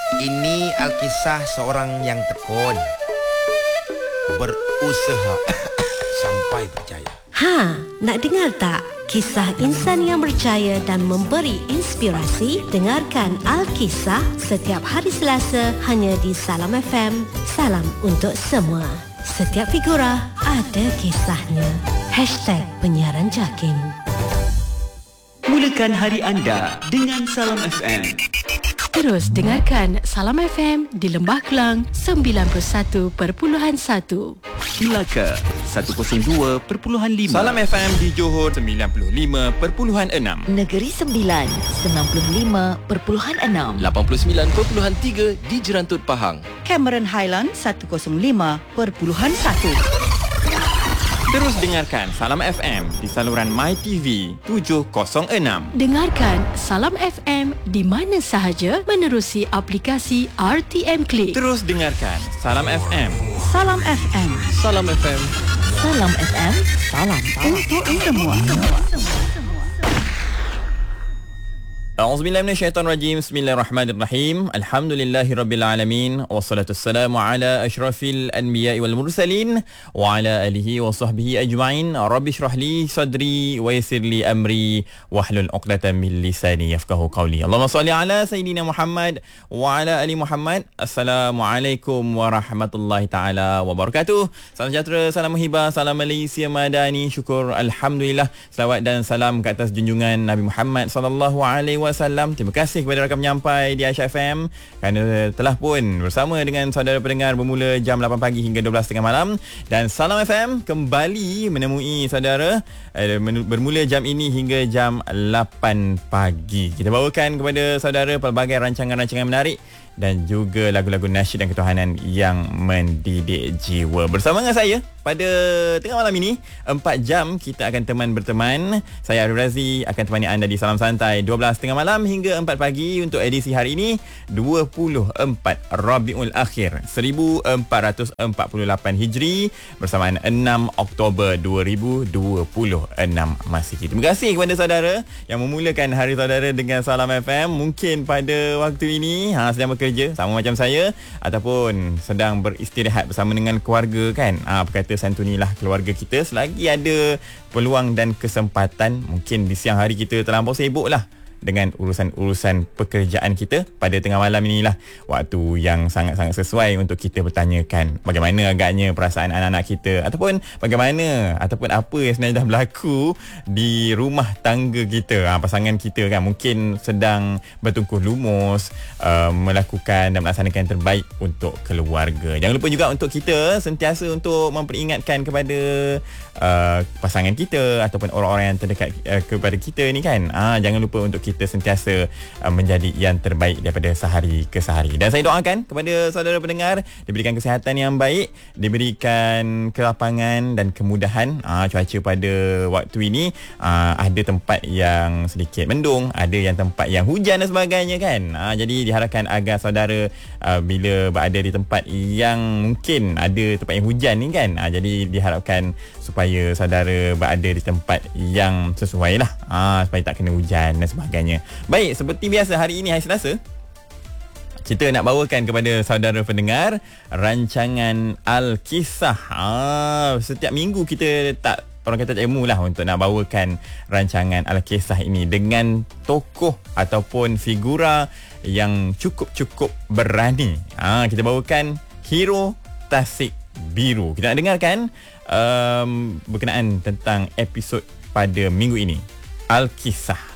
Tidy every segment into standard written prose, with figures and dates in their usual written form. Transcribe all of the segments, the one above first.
Ini Alkisah seorang yang tekun, berusaha sampai berjaya. Nak dengar tak? Kisah insan yang berjaya dan memberi inspirasi? Dengarkan Alkisah setiap hari Selasa hanya di Salam FM. Salam untuk semua. Setiap figura ada kisahnya. #penyiaran Jakim. Mulakan hari anda dengan Salam FM. Terus dengarkan Salam FM di Lembah Kelang 91.1, Melaka 102.5, Salam FM di Johor 95.6, Negeri Sembilan 95.6, 89.3 di Jerantut Pahang, Cameron Highland 105.1. Terus dengarkan Salam FM di saluran MyTV 706. Dengarkan Salam FM di mana sahaja menerusi aplikasi RTM Click. Terus dengarkan Salam FM. Salam FM. Salam FM. Salam FM. Salam untuk semua. A'udzubillahi minasyaitonirrajim. Bismillahirrahmanirrahim. Alhamdulillahirabbil alamin wassalatu wassalamu ala asyrafil anbiya'i wal mursalin wa ala alihi wa sahbihi ajma'in. Rabbi shrah li sadri wa yassir li amri wahlul 'uqdatam min lisani yafqahu qawli. Allahumma shalli ala sayidina Muhammad wa ala ali Muhammad. Assalamualaikum warahmatullahi taala wabarakatuh. Salam sejahtera, salam muhibah, salam Malaysia Madani. Syukur alhamdulillah. Selawat dan salam ke atas junjungan Nabi Muhammad sallallahu alaihi wasallam. Terima kasih kepada rakan penyampai di Aisyah FM kerana telah pun bersama dengan saudara pendengar bermula jam 8 pagi hingga 12.30 malam. Dan Salam FM kembali menemui saudara bermula jam ini hingga jam 8 pagi. Kita bawakan kepada saudara pelbagai rancangan-rancangan menarik dan juga lagu-lagu nasyid dan ketuhanan yang mendidik jiwa. Bersama dengan saya pada tengah malam ini 4 jam kita akan berteman. Saya Arif Razi akan temani anda di Salam Santai 12.30 malam hingga 4 pagi untuk edisi hari ini 24 Rabiul Akhir 1448 Hijri bersamaan 6 Oktober 2026 Masihi. Terima kasih kepada saudara yang memulakan hari saudara dengan Salam FM. Mungkin pada waktu ini sedang bekerja sama macam saya ataupun sedang beristirahat bersama dengan keluarga kan. Berkata santunilah keluarga kita selagi ada peluang dan kesempatan. Mungkin di siang hari kita terlampau sibuk lah dengan urusan-urusan pekerjaan kita. Pada tengah malam inilah waktu yang sangat-sangat sesuai untuk kita bertanyakan bagaimana agaknya perasaan anak-anak kita ataupun bagaimana ataupun apa yang sebenarnya dah berlaku di rumah tangga kita. Pasangan kita kan mungkin sedang bertungkuh lumus melakukan dan melaksanakan yang terbaik untuk keluarga. Jangan lupa juga untuk kita sentiasa untuk memperingatkan kepada pasangan kita ataupun orang-orang yang terdekat kepada kita ni kan. Jangan lupa untuk kita sentiasa menjadi yang terbaik daripada sehari ke sehari. Dan saya doakan kepada saudara pendengar diberikan kesihatan yang baik, diberikan kelapangan dan kemudahan. Cuaca pada waktu ini ada tempat yang sedikit mendung, ada yang tempat yang hujan dan sebagainya kan. Jadi diharapkan agar saudara bila berada di tempat yang mungkin ada tempat yang hujan ni kan, jadi diharapkan supaya saudara berada di tempat yang sesuai lah, supaya tak kena hujan dan sebagainya. Baik, seperti biasa hari ini hari Selasa, kita nak bawakan kepada saudara pendengar rancangan Alkisah. Setiap minggu kita tak ilmu lah untuk nak bawakan rancangan Alkisah ini dengan tokoh ataupun figura yang cukup berani. Kita bawakan Hero Tasik Biru. Kita nak dengarkan berkenaan tentang episod pada minggu ini, Alkisah.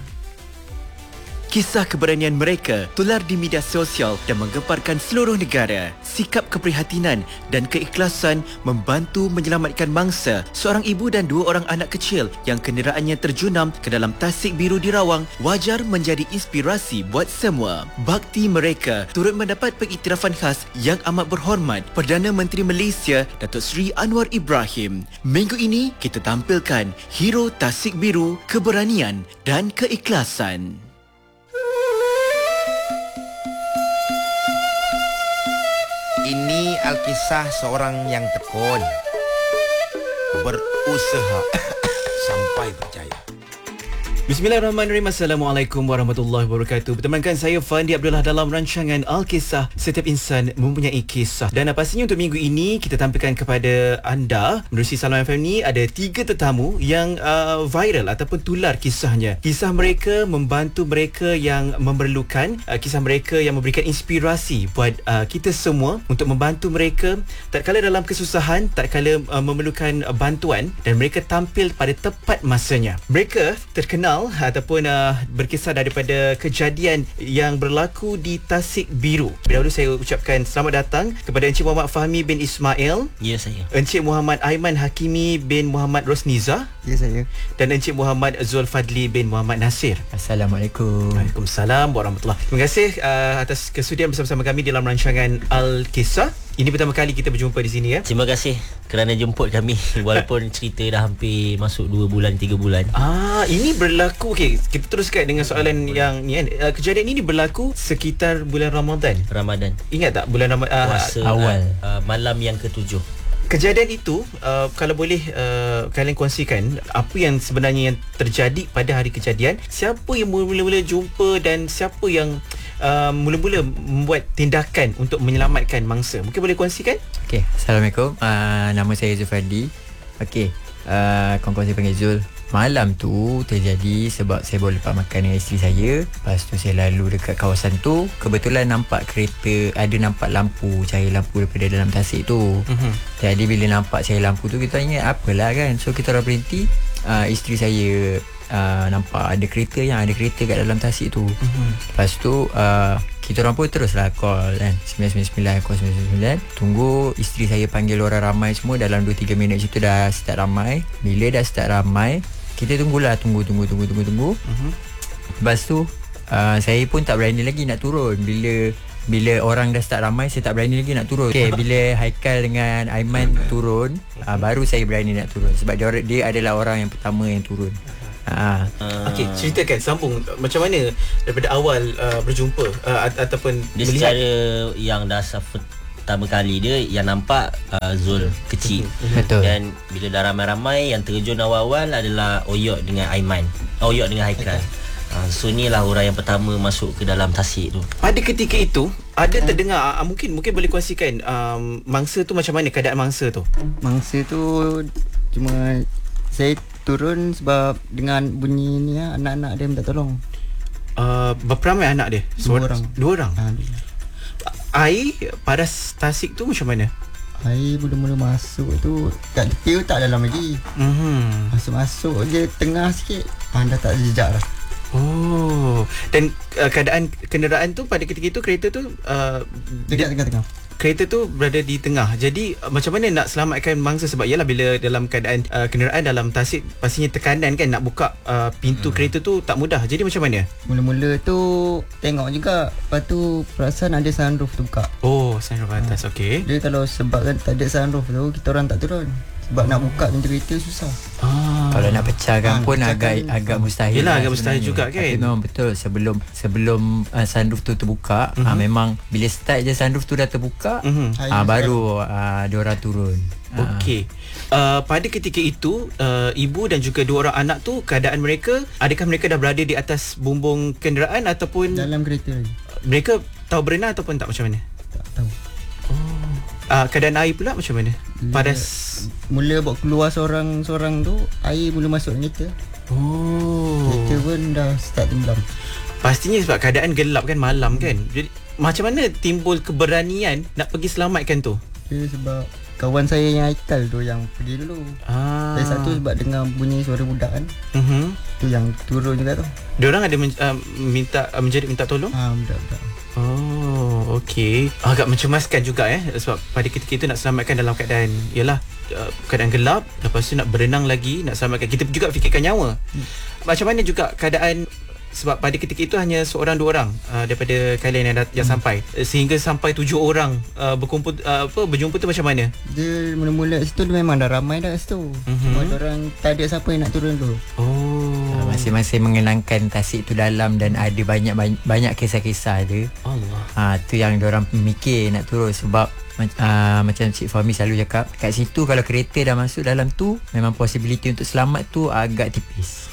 Kisah keberanian mereka tular di media sosial dan menggemparkan seluruh negara. Sikap keprihatinan dan keikhlasan membantu menyelamatkan mangsa seorang ibu dan 2 orang anak kecil yang kenderaannya terjunam ke dalam tasik biru di Rawang wajar menjadi inspirasi buat semua. Bakti mereka turut mendapat pengiktirafan khas yang amat berhormat Perdana Menteri Malaysia Datuk Seri Anwar Ibrahim. Minggu ini kita tampilkan Hero Tasik Biru, Keberanian dan Keikhlasan. Ini Alkisah seorang yang tekun, berusaha sampai berjaya. Bismillahirrahmanirrahim. Assalamualaikum warahmatullahi wabarakatuh. Bertemankan saya Fandi Abdullah dalam rancangan Al-Kisah. Setiap insan mempunyai kisah. Dan pastinya untuk minggu ini kita tampilkan kepada anda menerusi Salam FM ni ada 3 tetamu yang viral ataupun tular kisahnya. Kisah mereka membantu mereka yang memerlukan, kisah mereka yang memberikan inspirasi buat kita semua untuk membantu mereka tatkala dalam kesusahan, tatkala memerlukan bantuan, dan mereka tampil pada tepat masanya. Mereka terkenal ataupun berkisar daripada kejadian yang berlaku di Tasik Biru. Dahulu saya ucapkan selamat datang kepada Encik Muhammad Fahmi bin Ismail. Ya, saya. Encik Muhammad Aiman Hakimi bin Muhammad Rosniza. Ya, saya. Dan Encik Muhammad Zulfadli bin Muhammad Nasir. Assalamualaikum. Waalaikumsalam warahmatullahi. Terima kasih atas kesudian bersama-sama kami dalam rancangan Al-Kisah. Ini pertama kali kita berjumpa di sini ya. Terima kasih kerana jemput kami walaupun cerita dah hampir masuk 2 bulan 3 bulan. Ini berlaku, okey, kita teruskan dengan soalan yang ni kan. Kejadian ini berlaku sekitar bulan Ramadan. Ingat tak bulan Ramadan awal malam yang ke-7. Kejadian itu kalau boleh kalian kongsikan apa yang sebenarnya yang terjadi pada hari kejadian, siapa yang mula-mula jumpa dan siapa yang mula-mula membuat tindakan untuk menyelamatkan mangsa. Mungkin boleh kongsikan? Okey, Assalamualaikum. Nama saya Zulfadli. Okey, kawan-kawan saya panggil Zul. Malam tu terjadi sebab saya baru lepas makan dengan isteri saya. Lepas tu saya lalu dekat kawasan tu, kebetulan nampak kereta, ada nampak lampu, cahaya lampu daripada dalam tasik tu. Jadi bila nampak cahaya lampu tu, kita ingat apalah kan. So kita orang berhenti. Isteri saya nampak ada kereta kat dalam tasik tu. Lepas tu kita orang pun teruslah call kan, 999 call 999. Tunggu isteri saya panggil orang ramai semua. Dalam 2-3 minit situ dah start ramai. Bila dah start ramai, kita tunggulah. Tunggu. Lepas tu saya pun tak berani lagi nak turun. Bila orang dah start ramai, saya tak berani lagi nak turun. Okay, bila Haikal dengan Aiman turun, baru saya berani nak turun. Sebab dia adalah orang yang pertama yang turun. Okey, ceritakan, sambung macam mana daripada awal berjumpa ataupun dia melihat. secara yang dah pertama kali dia yang nampak Zul kecil. Betul. Dan bila dah ramai-ramai, yang terjun awal-awal adalah Oyok dengan Aiman. Oyok dengan Haikal. So inilah orang yang pertama masuk ke dalam tasik tu. Pada ketika itu ada terdengar, mungkin boleh kongsikan mangsa tu macam mana, keadaan mangsa tu? Mangsa tu cuma saya turun sebab dengan bunyi ni anak-anak dia minta tolong. Berapa ramai anak dia? Dua orang. Air paras tasik tu macam mana? Air mula-mula masuk tu kat tepi tu tak dalam lagi. Masuk je tengah sikit, dah tak ada jejak dah. Dan keadaan kenderaan tu pada ketika itu, kereta tu dekat tengah-tengah. Kereta tu berada di tengah. Jadi macam mana nak selamatkan mangsa? Sebab yalah, bila dalam keadaan kenderaan dalam tasik, pastinya tekanan kan, nak buka pintu kereta tu tak mudah. Jadi macam mana? Mula-mula tu tengok juga, lepas tu perasan ada sunroof tu buka. Sunroof atas. Okey. Dia kalau sebabkan tak ada sunroof tu, kita orang tak turun. Sebab nak buka pintu kereta susah. Kalau nak pecahkan pun agak mustahil. Yelah, agak mustahil juga kan. Tapi memang betul, sebelum sunroof tu terbuka, memang bila start je sunroof tu dah terbuka, baru diorang turun. Okey. Pada ketika itu, ibu dan juga 2 orang anak tu, keadaan mereka, adakah mereka dah berada di atas bumbung kenderaan ataupun dalam kereta lagi? Mereka tahu berenang ataupun tak, macam mana? Tak tahu. Keadaan air pula macam mana? Padas. Mula bawa keluar seorang tu, air mula masuk kereta. Kereta pun dah start tenggelam. Pastinya sebab keadaan gelap kan, malam kan. Jadi macam mana timbul keberanian nak pergi selamatkan tu? Dia sebab kawan saya yang Haikal tu yang pergi dulu. Saya satu sebab dengar bunyi suara budak kan. Tu yang turun juga tu. Diorang ada minta tolong? Budak-budak. Okey. Agak mencemaskan juga sebab pada ketika itu nak selamatkan dalam keadaan keadaan gelap, lepas tu nak berenang lagi, nak selamatkan, kita juga fikirkan nyawa. Macam mana juga keadaan, sebab pada ketika itu hanya 1-2 orang daripada kalian yang sampai, sehingga sampai 7 orang berkumpul berjumpa tu macam mana? Dia mula-mula situ dia memang dah ramai dah situ. Cuma orang tak ada siapa yang nak turun tu. Masing-masing mengenangkan tasik tu dalam dan ada banyak kisah-kisah dia. Allah. Tu yang diorang mikir nak turun sebab macam Cik Fahmi selalu cakap, kat situ kalau kereta dah masuk dalam tu, memang possibility untuk selamat tu agak tipis.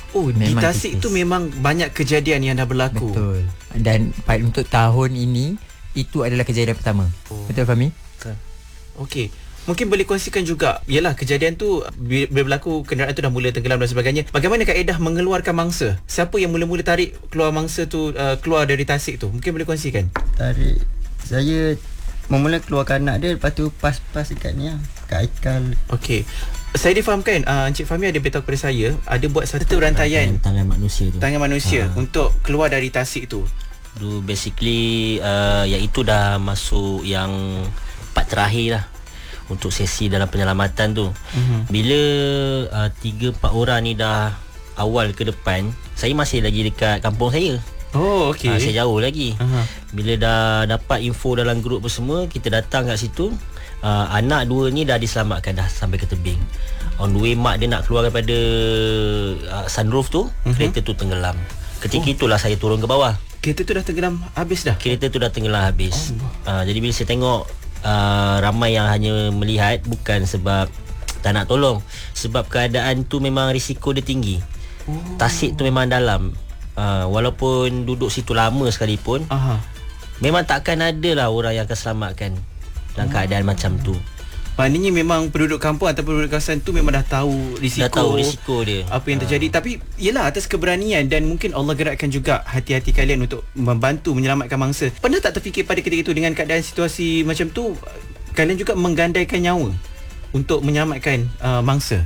Oh, di Memang Tasik tipis. tu memang banyak kejadian yang dah berlaku. Betul. Dan untuk tahun ini itu adalah kejadian pertama. Betul Fahmi? Okey. Mungkin boleh kongsikan juga, yalah kejadian tu bila berlaku, kenderaan tu dah mula tenggelam dan sebagainya. Bagaimana kaedah mengeluarkan mangsa? Siapa yang mula-mula tarik keluar mangsa tu, keluar dari Tasik tu? Mungkin boleh kongsikan. Tarik, saya mula keluarkan anak dia, lepas tu pas ikat ni lah, kat Aikal. Okey. Saya difahamkan Encik Fahmi ada beritahu kepada saya ada buat satu rantaian tangan manusia tu. tangan manusia untuk keluar dari Tasik tu. Basically iaitu dah masuk yang part terakhir lah untuk sesi dalam penyelamatan tu. Bila 3-4 orang ni dah awal ke depan, saya masih lagi dekat kampung saya. Oh, okey. Saya jauh lagi. Bila dah dapat info dalam grup semua, kita datang kat situ. Anak dua ni dah diselamatkan, dah sampai ke tebing. On the way mak dia nak keluar daripada sunroof tu, kereta tu tenggelam. Ketika itulah saya turun ke bawah. Kereta tu dah tenggelam habis dah? Kereta tu dah tenggelam habis. Jadi bila saya tengok ramai yang hanya melihat, bukan sebab tak nak tolong, sebab keadaan tu memang risiko dia tinggi. Tasik tu memang dalam. Walaupun duduk situ lama sekalipun, memang takkan ada lah orang yang akan selamatkan dalam keadaan macam tu. Maknanya memang penduduk kampung atau penduduk kawasan tu memang dah tahu risiko, Dah tahu risiko dia, apa yang terjadi. Tapi yelah, atas keberanian dan mungkin Allah gerakkan juga hati-hati kalian untuk membantu menyelamatkan mangsa. Pernah tak terfikir pada ketika itu dengan keadaan situasi macam tu, kalian juga menggandaikan nyawa untuk menyelamatkan mangsa?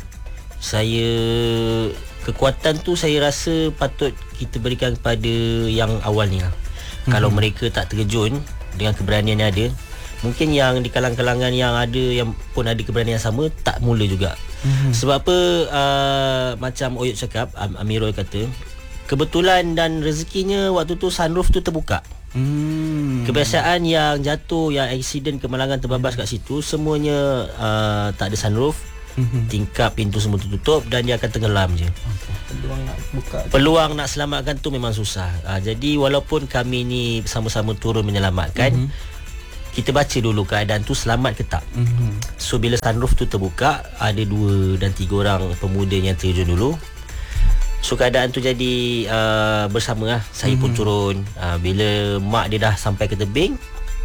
Kekuatan tu saya rasa patut kita berikan kepada yang awal ni lah. Kalau mereka tak terjun dengan keberanian yang ada, mungkin yang di kalangan-kalangan yang ada, yang pun ada keberanian sama, tak mula juga. Sebab apa, macam Oyod cakap, Amirul kata, kebetulan dan rezekinya waktu tu sunroof tu terbuka. Kebiasaan yang jatuh, yang aksiden, kemalangan terbabas kat situ, semuanya tak ada sunroof. Tingkap pintu semua tertutup dan dia akan tenggelam je. Peluang nak selamatkan tu memang susah. Jadi walaupun kami ni sama-sama turun menyelamatkan, kita baca dulu keadaan tu selamat ke tak. So bila sunroof tu terbuka, ada 2 dan 3 orang pemuda yang terjun dulu. So keadaan tu jadi bersama lah. Saya pun turun. Bila mak dia dah sampai ke tebing,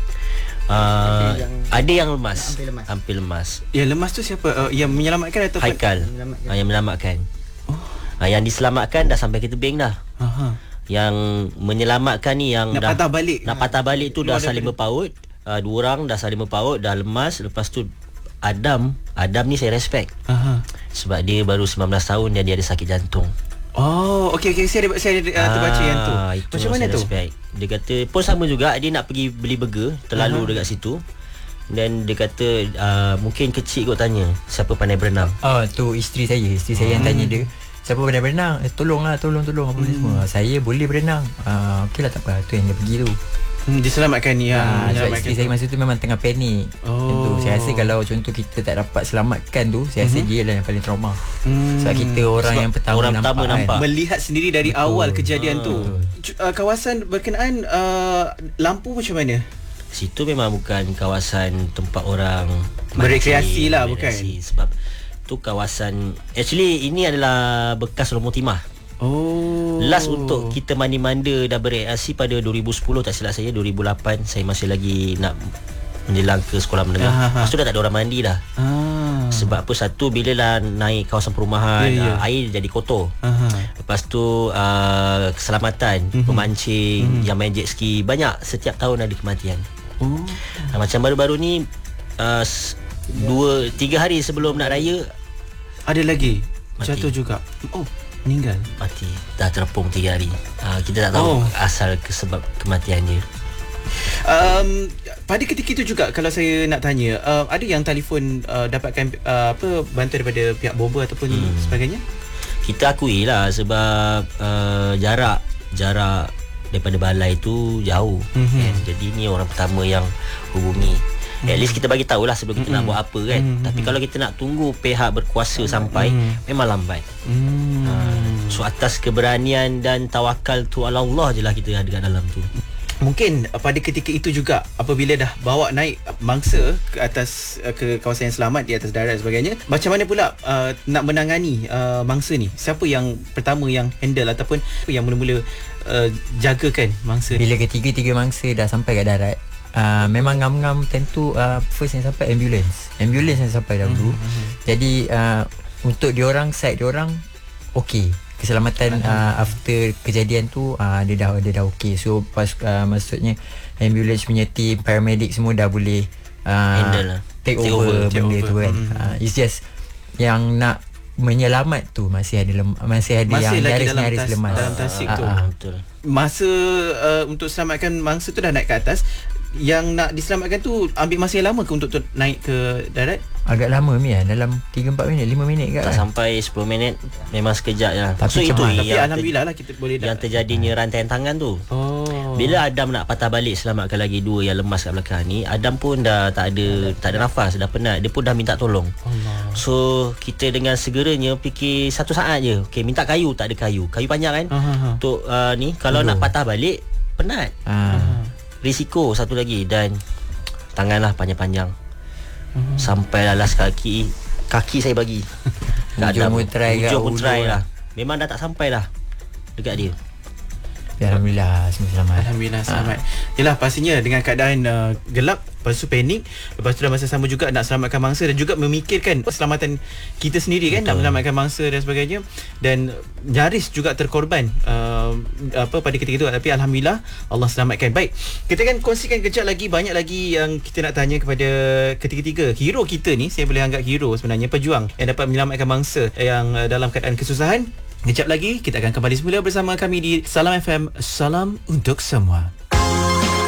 ada yang lemas, hampir lemas. Yang lemas tu siapa? Yang menyelamatkan atau Haikal? Yang menyelamatkan. Yang diselamatkan dah sampai ke tebing dah. Yang menyelamatkan ni yang nak patah balik. Nak patah balik tu dah saling berpaut. 2 orang dah saling berpaut, dah lemas. Lepas tu Adam ni saya respect. Sebab dia baru 19 tahun dan dia ada sakit jantung. Oh, okey. Saya ada terbaca yang tu. Macam mana tu? Respect. Dia kata pun sama juga, dia nak pergi beli burger, terlalu dekat situ. Dan dia kata mungkin kecil kot tanya, siapa pandai berenang? Tu isteri saya yang tanya dia, siapa pandai berenang? Tolong apa semua. Saya boleh berenang. Okeylah, tak apa. Tu yang dia pergi tu. Diselamatkan ni. Sebab isteri saya masa tu memang tengah panik. Saya rasa kalau contoh kita tak dapat selamatkan tu, saya rasa dia lah yang paling trauma. Sebab kita orang yang pertama nampak. Melihat sendiri dari awal kejadian tu. Kawasan berkenaan lampu macam mana? Situ memang bukan kawasan tempat orang berekreasi lah, bukan? Sebab tu kawasan, actually ini adalah bekas rumah timah. Last untuk kita mandi-manda dah bereaksi pada 2010, tak silap saya, 2008 saya masih lagi nak menjelang ke sekolah menengah. Lepas tu dah tak ada orang mandi dah. Sebab apa, satu, bila lah naik kawasan perumahan, air jadi kotor. Lepas tu keselamatan, pemancing, yang main jet ski, banyak, setiap tahun ada kematian. Macam baru-baru ni 2-3 hari sebelum nak raya, ada lagi mati. Jatuh juga. Meninggal, mati, dah terapung 3 hari. Kita tak tahu asal sebab kematian dia. Pada ketika itu juga, kalau saya nak tanya, ada yang telefon dapatkan bantuan daripada pihak bomba ataupun sebagainya? Kita akui lah, sebab jarak daripada balai tu jauh. Jadi ni orang pertama yang hubungi. At least kita bagi tahulah sebelum kita nak buat apa kan. Tapi kalau kita nak tunggu pihak berkuasa sampai, memang lambat. So atas keberanian dan tawakal tu Allah je lah kita ada kat dalam tu. Mungkin pada ketika itu juga apabila dah bawa naik mangsa ke atas ke kawasan yang selamat di atas darat dan sebagainya, macam mana pula nak menangani mangsa ni? Siapa yang pertama yang handle ataupun yang mula-mula jagakan mangsa? Bila ketiga-tiga mangsa dah sampai kat darat, memang ngam-ngam tentu first yang sampai ambulans yang sampai dahulu. Jadi untuk diorang side diorang okey, keselamatan after kejadian tu dia dah okey. So pas maksudnya ambulans punya team, paramedic semua dah boleh take over benda tu kan. It's just yang nak menyelamat tu masih ada yang nyaris lemas dalam tasik tu. Betul. Masa untuk selamatkan mangsa tu dah naik ke atas, yang nak diselamatkan tu ambil masa yang lama ke untuk naik ke darat? Agak lama dalam 3-4 minit 5 minit kat tak sampai 10 minit, memang sekejap je. Tapi alhamdulillah lah kita boleh yang terjadinya rantaian tangan tu. Bila Adam nak patah balik selamatkan lagi dua yang lemas kat belakang ni, Adam pun dah tak ada nafas, dah penat, dia pun dah minta tolong. So kita dengan segeranya fikir satu saat je, okey, minta kayu, tak ada kayu panjang kan untuk ni kalau nak patah balik penat. Risiko satu lagi, dan tanganlah panjang-panjang. Sampailah last kaki saya bagi. Hujung pun try lah. Memang dah tak sampai dah dekat dia. Alhamdulillah semua selamat. Alhamdulillah selamat. Yalah, pastinya dengan keadaan gelap, lepas tu panik, lepas tu dalam masa sama juga nak selamatkan mangsa dan juga memikirkan keselamatan kita sendiri kan. Betul. Nak menyelamatkan mangsa dan sebagainya, dan nyaris juga terkorban pada ketika itu, tapi alhamdulillah Allah selamatkan. Baik, kita akan kongsikan kejap lagi, banyak lagi yang kita nak tanya kepada ketiga-tiga hero kita ni. Saya boleh anggap hero sebenarnya, pejuang yang dapat menyelamatkan mangsa yang dalam keadaan kesusahan. Kejap lagi kita akan kembali semula bersama kami di Salam FM. Salam untuk semua.